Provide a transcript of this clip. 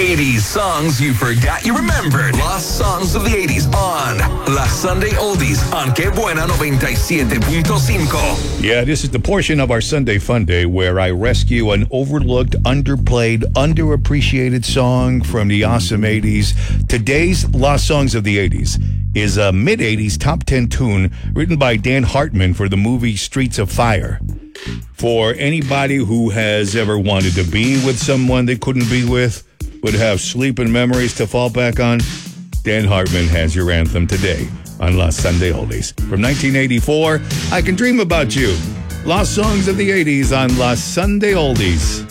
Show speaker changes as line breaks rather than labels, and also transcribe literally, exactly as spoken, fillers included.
eighties songs you forgot you remembered. Lost songs of the eighties on La Sunday Oldies on Que Buena ninety-seven point five.
Yeah, this is the portion of our Sunday Fun Day where I rescue an overlooked, underplayed, underappreciated song from the awesome eighties. Today's Lost Songs of the eighties is a mid-eighties top ten tune written by Dan Hartman for the movie Streets of Fire. For anybody who has ever wanted to be with someone they couldn't be with, would have sleeping memories to fall back on, Dan Hartman has your anthem today on Lost Sunday Oldies. From nineteen eighty-four, I Can Dream About You. Lost Songs of the eighties on Lost Sunday Oldies.